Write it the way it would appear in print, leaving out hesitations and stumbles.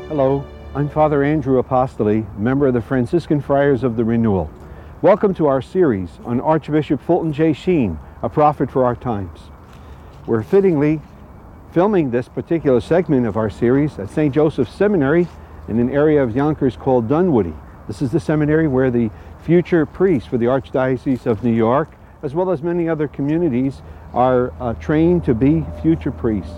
Hello, I'm Father Andrew Apostoli, member of the Franciscan Friars of the Renewal. Welcome to our series on Archbishop Fulton J. Sheen, a prophet for our times. We're fittingly filming this particular segment of our series at St. Joseph's Seminary in an area of Yonkers called Dunwoody. This is the seminary where the future priests for the Archdiocese of New York, as well as many other communities, are trained to be future priests.